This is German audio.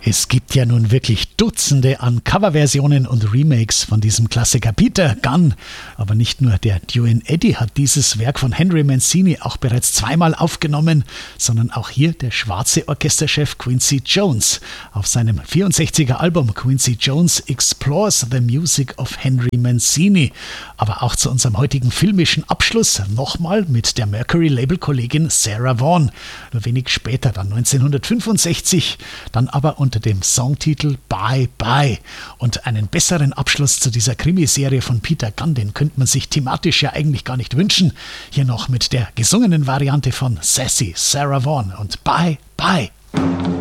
Es gibt ja nun wirklich Dutzende an Coverversionen und Remakes von diesem Klassiker Peter Gunn. Aber nicht nur der Duane Eddy hat dieses Werk von Henry Mancini auch bereits zweimal aufgenommen, sondern auch hier der schwarze Orchesterchef Quincy Jones auf seinem 64er Album Quincy Jones Explores the Music of Henry Mancini. Aber auch zu unserem heutigen filmischen Abschluss nochmal mit der Mercury-Label-Kollegin Sarah Vaughan. Nur wenig später, dann 1965, dann aber unter dem Songtitel Bye Bye. Und einen besseren Abschluss zu dieser Krimiserie von Peter Gunn, den könnte man sich thematisch ja eigentlich gar nicht wünschen. Hier noch mit der gesungenen Variante von Sassy Sarah Vaughan und Bye Bye.